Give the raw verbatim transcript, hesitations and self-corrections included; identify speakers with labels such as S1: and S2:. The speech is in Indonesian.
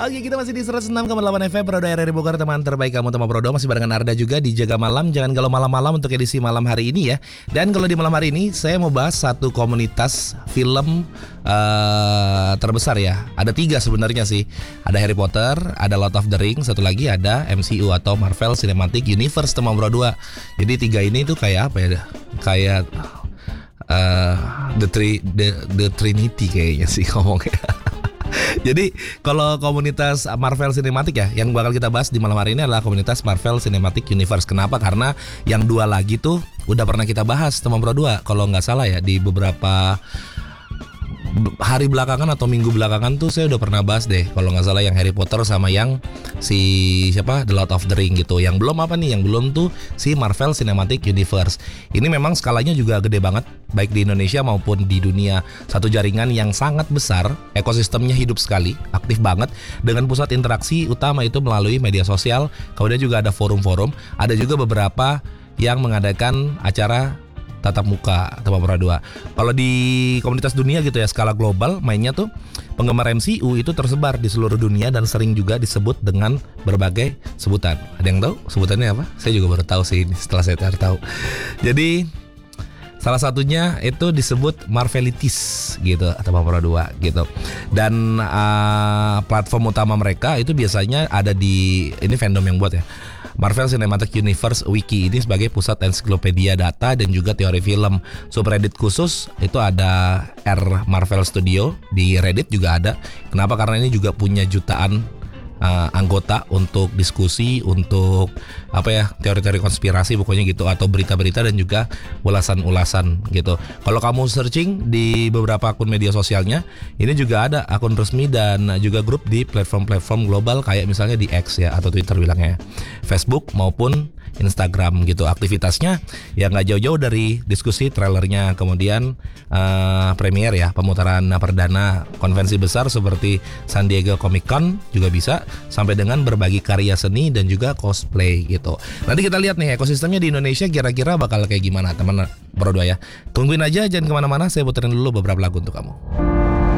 S1: Oke, kita masih di seratus enam koma delapan F M Pro R R Bogor, teman terbaik kamu teman Prodo. Masih barengan Arda juga di Jaga Malam. Jangan galau malam-malam untuk edisi malam hari ini ya. Dan kalau di malam hari ini saya mau bahas satu komunitas film uh, terbesar ya. Ada tiga sebenarnya sih. Ada Harry Potter, ada Lord of the Rings, satu lagi ada M C U atau Marvel Cinematic Universe teman Prodo. Jadi tiga ini tuh kayak apa ya? Kayak uh, the, tri, the, the Trinity kayaknya sih ngomongnya. Jadi kalau komunitas Marvel Cinematic ya, yang bakal kita bahas di malam hari ini adalah komunitas Marvel Cinematic Universe. Kenapa? Karena yang dua lagi tuh udah pernah kita bahas teman Pro dua. Kalau nggak salah ya, di beberapa hari belakangan atau minggu belakangan tuh saya udah pernah bahas deh. Kalau nggak salah yang Harry Potter sama yang si siapa The Lord of the Ring gitu. Yang belum apa nih? Yang belum tuh si Marvel Cinematic Universe. Ini memang skalanya juga gede banget, baik di Indonesia maupun di dunia. Satu jaringan yang sangat besar, ekosistemnya hidup sekali, aktif banget, dengan pusat interaksi utama itu melalui media sosial. Kemudian juga ada forum-forum, ada juga beberapa yang mengadakan acara tatap muka atau Pro dua. Kalau di komunitas dunia gitu ya, skala global mainnya tuh penggemar M C U itu tersebar di seluruh dunia dan sering juga disebut dengan berbagai sebutan. Ada yang tahu sebutannya apa? Saya juga baru tahu sih ini setelah saya tahu. Jadi salah satunya itu disebut Marvelitis gitu atau Pro dua gitu. Dan uh, platform utama mereka itu biasanya ada di ini fandom yang buat ya. Marvel Cinematic Universe Wiki ini sebagai pusat ensiklopedia data dan juga teori film. Subreddit khusus itu ada R Marvel Studio, di Reddit juga ada. Kenapa? Karena ini juga punya jutaan uh, anggota untuk diskusi, untuk apa ya, teori-teori konspirasi pokoknya gitu, atau berita-berita dan juga ulasan-ulasan gitu. Kalau kamu searching di beberapa akun media sosialnya, ini juga ada akun resmi dan juga grup di platform-platform global kayak misalnya di X ya, atau Twitter bilangnya, Facebook maupun Instagram gitu. Aktivitasnya ya nggak jauh-jauh dari diskusi trailernya, kemudian uh, premiere ya, pemutaran perdana konvensi besar seperti San Diego Comic Con juga bisa, sampai dengan berbagi karya seni dan juga cosplay gitu. Nanti kita lihat nih ekosistemnya di Indonesia kira-kira bakal kayak gimana teman Pro dua ya. Tungguin aja, jangan kemana-mana, saya puterin dulu beberapa lagu untuk kamu.